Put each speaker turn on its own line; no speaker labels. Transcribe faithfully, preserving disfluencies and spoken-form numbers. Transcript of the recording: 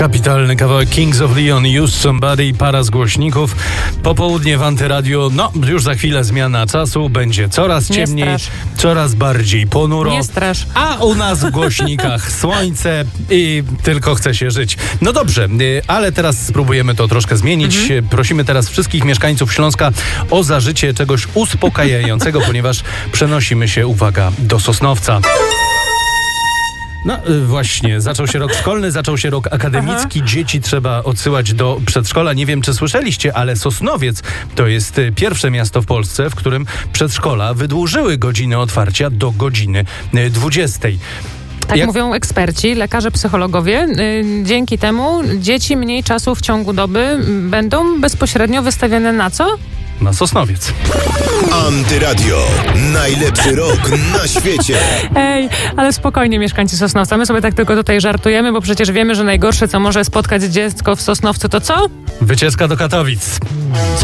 Kapitalny kawałek Kings of Leon, Use Somebody, para z głośników. Popołudnie w Antyradio, no już za chwilę zmiana czasu, będzie coraz ciemniej, coraz bardziej ponuro.
Nie strasz.
A u nas w głośnikach słońce i tylko chce się żyć. No dobrze, ale teraz spróbujemy to troszkę zmienić. Mhm. Prosimy teraz wszystkich mieszkańców Śląska o zażycie czegoś uspokajającego, ponieważ przenosimy się, uwaga, do Sosnowca. No właśnie, zaczął się rok szkolny, zaczął się rok akademicki, Aha. dzieci trzeba odsyłać do przedszkola. Nie wiem, czy słyszeliście, ale Sosnowiec to jest pierwsze miasto w Polsce, w którym przedszkola wydłużyły godziny otwarcia do godziny dwudziestej.
Tak
Jak...
mówią eksperci, lekarze, psychologowie. Dzięki temu dzieci mniej czasu w ciągu doby będą bezpośrednio wystawione na co?
Na Sosnowiec.
Antyradio. Najlepszy rok na świecie.
Ej, ale spokojnie, mieszkańcy Sosnowca. My sobie tak tylko tutaj żartujemy, bo przecież wiemy, że najgorsze, co może spotkać dziecko w Sosnowcu, to co?
Wycieczka do Katowic.